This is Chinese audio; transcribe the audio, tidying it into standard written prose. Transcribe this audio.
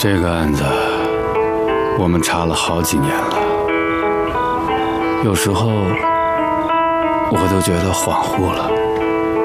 这个案子我们查了好几年了，有时候我都觉得恍惚了。